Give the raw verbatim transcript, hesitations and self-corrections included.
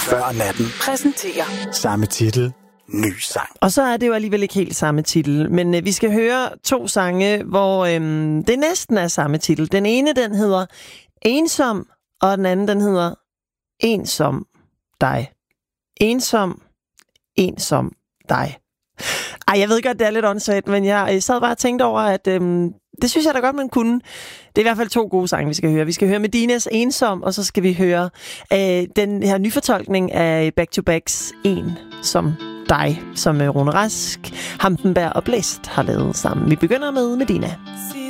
før natten præsenterer samme titel, ny sang. Og så er det jo alligevel ikke helt samme titel, men øh, vi skal høre to sange, hvor øh, det næsten er samme titel. Den ene, den hedder Ensom, og den anden, den hedder Ensom dig. Ensom, ensom dig. Ej, jeg ved godt, det er lidt åndssvagt, men jeg sad bare og tænkte over, at øhm, det synes jeg da godt, man kunne. Det er i hvert fald to gode sange, vi skal høre. Vi skal høre Medinas Ensom, og så skal vi høre øh, den her nyfortolkning af Back to Backs En som dig, som Rune Rask, Hampenberg og Blæst har lavet sammen. Vi begynder med Medina.